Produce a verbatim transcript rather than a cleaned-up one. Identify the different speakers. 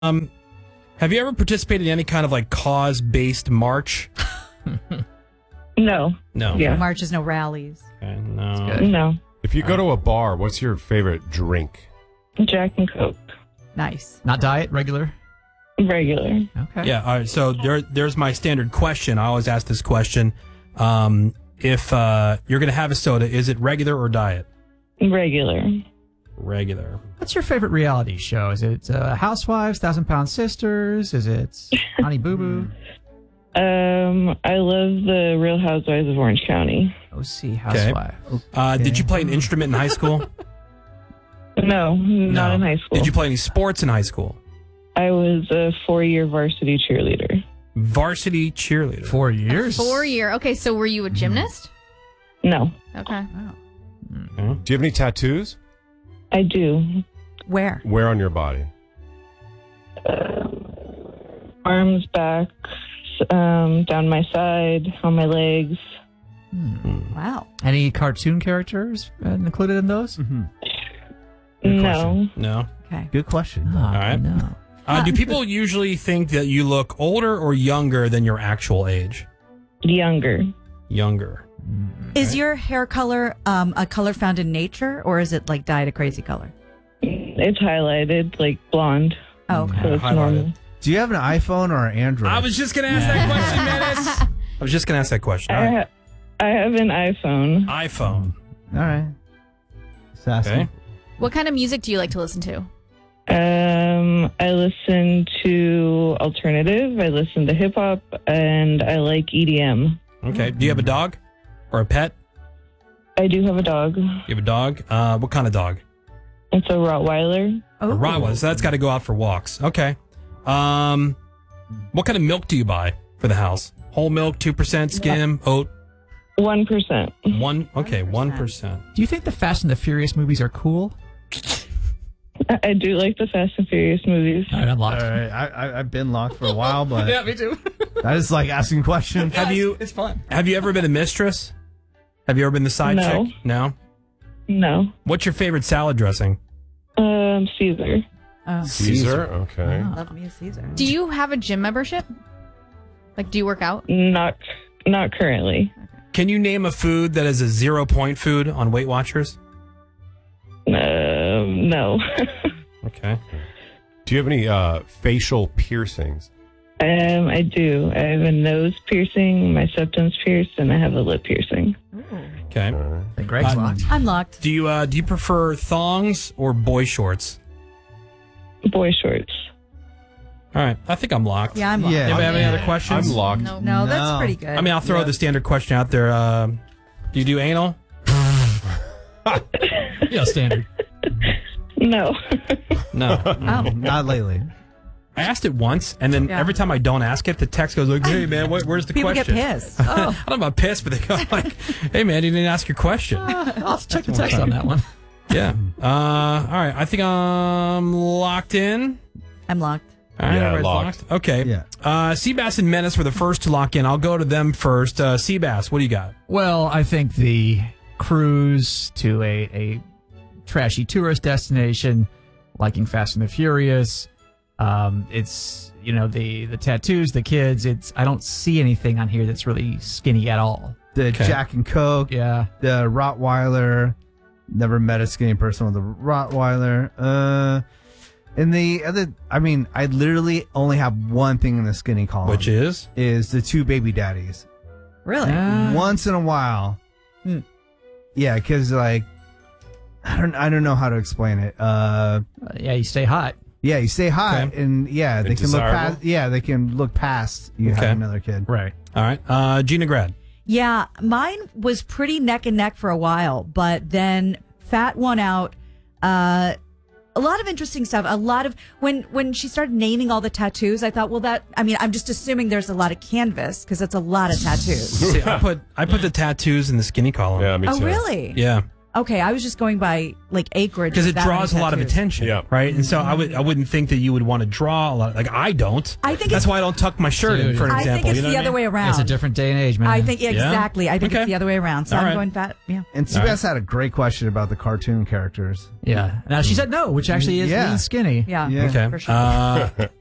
Speaker 1: Um, have you ever participated in any kind of like cause-based march?
Speaker 2: No.
Speaker 1: No.
Speaker 2: Yeah.
Speaker 3: No marches, no rallies.
Speaker 1: Okay, no.
Speaker 4: good.
Speaker 2: No.
Speaker 5: If you go to a bar, what's your favorite drink?
Speaker 2: Jack and Coke.
Speaker 3: Nice.
Speaker 4: Not diet, regular?
Speaker 2: Regular.
Speaker 4: Okay.
Speaker 1: Yeah. All right. So there, there's my standard question. I always ask this question: um, if uh, you're going to have a soda, is it regular or diet?
Speaker 2: Regular.
Speaker 1: Regular.
Speaker 4: What's your favorite reality show? Is it uh, Housewives, Thousand Pound Sisters? Is it Honey Boo Boo?
Speaker 2: Um, I love the Real Housewives of Orange County.
Speaker 4: O C Housewives.
Speaker 1: Uh, did you play an instrument in high school?
Speaker 2: No, not
Speaker 1: No.
Speaker 2: in high school.
Speaker 1: Did you play any sports in high school?
Speaker 2: I was a four-year varsity cheerleader.
Speaker 1: Varsity cheerleader.
Speaker 4: Four years?
Speaker 6: Four year. Okay, so were you a gymnast?
Speaker 2: No,
Speaker 6: Okay.
Speaker 5: Do you have any tattoos?
Speaker 2: I do.
Speaker 3: Where?
Speaker 5: Where on your body?
Speaker 2: Arms, back, um, down my side, on my legs.
Speaker 3: Wow.
Speaker 4: Any cartoon characters uh, included in those? Mm-hmm.
Speaker 2: No.
Speaker 1: No.
Speaker 3: Okay.
Speaker 7: Good question.
Speaker 4: Oh,
Speaker 1: All right.
Speaker 4: No.
Speaker 1: Uh, do people usually think that you look older or younger than your actual age?
Speaker 2: Younger.
Speaker 1: Younger.
Speaker 3: Is your hair color um, a color found in nature, or is it like dyed a crazy color?
Speaker 2: It's highlighted, like blonde.
Speaker 3: Oh, okay.
Speaker 2: So it's
Speaker 1: Highlighted.
Speaker 2: normal.
Speaker 7: Do you have an iPhone or an Android?
Speaker 1: I was just going to ask that question, Menace. I was just going to ask that question. All
Speaker 2: I,
Speaker 1: right.
Speaker 2: ha- I have an iPhone.
Speaker 1: iPhone.
Speaker 7: All right. Sassy.
Speaker 1: Okay.
Speaker 6: What kind of music do you like to listen to?
Speaker 2: Um, I listen to alternative. I listen to hip hop, and I like E D M.
Speaker 1: Okay. Do you have a dog or a pet?
Speaker 2: I do have a dog.
Speaker 1: You have a dog? Uh, what kind of dog?
Speaker 2: It's a Rottweiler.
Speaker 3: Oh.
Speaker 1: A Rottweiler. So that's got to go out for walks. Okay. Um, what kind of milk do you buy for the house? Whole milk, two percent, skim, oat,
Speaker 2: One percent.
Speaker 1: one. Okay, one percent.
Speaker 4: Do you think the Fast and the Furious movies are cool?
Speaker 2: I do like the Fast and Furious movies.
Speaker 4: All right, I'm
Speaker 7: All
Speaker 4: locked.
Speaker 7: right. I, I, I've been locked for a while, but
Speaker 4: Yeah, me too.
Speaker 7: I just like asking questions.
Speaker 1: Have you?
Speaker 4: It's fun.
Speaker 1: Have you ever been a mistress? Have you ever been the side
Speaker 2: No.
Speaker 1: chick? No.
Speaker 2: No.
Speaker 1: What's your favorite salad dressing?
Speaker 2: Um, Caesar.
Speaker 3: Oh.
Speaker 5: Caesar. Okay.
Speaker 3: Love me a Caesar.
Speaker 6: Do you have a gym membership? Like, do you work out?
Speaker 2: Not, not currently.
Speaker 1: Can you name a food that is a zero point food on Weight Watchers?
Speaker 2: Um, no.
Speaker 1: Okay.
Speaker 5: Do you have any uh, facial piercings?
Speaker 2: um, I do. I have a nose piercing, my septum's pierced, and I have a lip piercing.
Speaker 1: Okay.
Speaker 5: All right.
Speaker 4: And Greg's
Speaker 1: Uh,
Speaker 4: locked.
Speaker 3: I'm locked.
Speaker 1: Do you uh, do you prefer thongs or boy shorts?
Speaker 2: Boy shorts.
Speaker 1: All right. I think I'm locked.
Speaker 3: Yeah, I'm locked.
Speaker 7: Yeah.
Speaker 1: Anybody have any
Speaker 6: Yeah.
Speaker 1: other questions?
Speaker 5: I'm locked.
Speaker 6: No.
Speaker 3: No, that's
Speaker 7: No.
Speaker 3: pretty good.
Speaker 1: I mean, I'll throw the standard question out there. Uh, do you do anal?
Speaker 4: Yeah, standard.
Speaker 2: No.
Speaker 1: No.
Speaker 3: Oh.
Speaker 7: Not lately.
Speaker 1: I asked it once, and then
Speaker 3: Yeah.
Speaker 1: every time I don't ask it, the text goes like, "Hey man, what, where's the
Speaker 3: People
Speaker 1: question?"
Speaker 3: get pissed.
Speaker 1: Oh. I don't know about pissed, but they go like, "Hey man, you didn't ask your question."
Speaker 4: I'll check the text on that one.
Speaker 1: Yeah. Uh, all right. I think I'm locked in.
Speaker 3: I'm locked.
Speaker 1: All right,
Speaker 5: Yeah,
Speaker 1: everybody's
Speaker 5: locked.
Speaker 1: Okay.
Speaker 7: Yeah.
Speaker 1: Uh, Seabass and Menace were the first to lock in. I'll go to them first. Uh, Seabass, what do you got?
Speaker 4: Well, I think the cruise to a, a trashy tourist destination, liking Fast and the Furious, um, it's, you know, the, the tattoos, the kids, it's, I don't see anything on here that's really skinny at all.
Speaker 7: The
Speaker 1: Okay.
Speaker 7: Jack and Coke,
Speaker 4: Yeah.
Speaker 7: the Rottweiler. Never met a skinny person with a Rottweiler. Uh, and the other, I mean, I literally only have one thing in the skinny column,
Speaker 1: Which is?
Speaker 7: is the two baby daddies.
Speaker 3: Really?
Speaker 4: Uh,
Speaker 7: Once in a while,
Speaker 3: Hmm.
Speaker 7: yeah, because like I don't, I don't know how to explain it. Uh,
Speaker 4: yeah, you stay hot.
Speaker 7: yeah, you stay hot,
Speaker 1: Okay.
Speaker 7: and yeah, they
Speaker 5: And
Speaker 7: can look
Speaker 5: desirable?
Speaker 7: past. Yeah, they can look past you
Speaker 1: Okay.
Speaker 7: have another kid.
Speaker 4: Right.
Speaker 1: All right. Uh, Gina Grad.
Speaker 3: Yeah, mine was pretty neck and neck for a while, but then Fat won out. Uh, a lot of interesting stuff. A lot of when when she started naming all the tattoos, I thought, well, that I mean, I'm just assuming there's a lot of canvas because it's a lot of tattoos.
Speaker 1: See, I put I put the tattoos in the skinny column.
Speaker 5: Yeah, me
Speaker 3: Oh,
Speaker 5: too.
Speaker 3: really?
Speaker 1: Yeah.
Speaker 3: Okay, I was just going by like acreage.
Speaker 1: Because it
Speaker 3: that many
Speaker 1: draws a lot of
Speaker 3: tattoos.
Speaker 1: attention,
Speaker 5: Yeah.
Speaker 1: right? And so I would I wouldn't think that you would want to draw a lot. Like I don't.
Speaker 3: I think
Speaker 1: that's
Speaker 3: it's-
Speaker 1: why I don't tuck my shirt in,
Speaker 4: Dude.
Speaker 1: for an
Speaker 3: I
Speaker 1: example.
Speaker 3: think it's
Speaker 1: you know
Speaker 3: the
Speaker 1: what I
Speaker 3: other
Speaker 1: mean?
Speaker 3: way around.
Speaker 4: It's a different day and age, man.
Speaker 3: I think exactly. I think
Speaker 1: Okay.
Speaker 3: it's the other way around. So
Speaker 1: All
Speaker 3: I'm
Speaker 1: right.
Speaker 3: going fat. Yeah.
Speaker 7: And Seabass had a great question about the cartoon characters.
Speaker 4: Yeah. Now she said no, which actually is
Speaker 7: Yeah.
Speaker 4: lean skinny.
Speaker 3: Yeah.
Speaker 7: Yeah.
Speaker 1: Okay.
Speaker 3: For sure.
Speaker 1: Uh,